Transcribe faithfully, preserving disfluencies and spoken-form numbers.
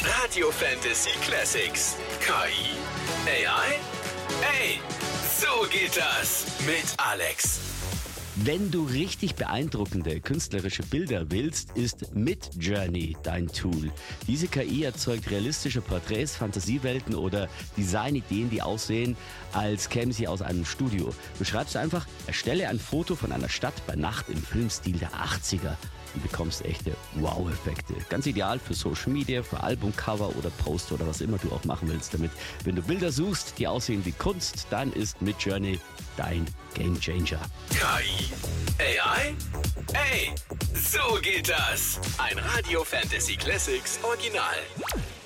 Radio Fantasy Classics. K I? A I? Ey, so geht das mit Alex. Wenn du richtig beeindruckende künstlerische Bilder willst, ist Midjourney dein Tool. Diese K I erzeugt realistische Porträts, Fantasiewelten oder Designideen, die aussehen, als kämen sie aus einem Studio. Du schreibst einfach, erstelle ein Foto von einer Stadt bei Nacht im Filmstil der achtziger und bekommst echte Wow-Effekte. Ganz ideal für Social Media, für Albumcover oder Poster oder was immer du auch machen willst damit. Wenn du Bilder suchst, die aussehen wie Kunst, dann ist Midjourney dein Gamechanger. K I? A I? Ey, so geht das. Ein Radio Fantasy Classics Original.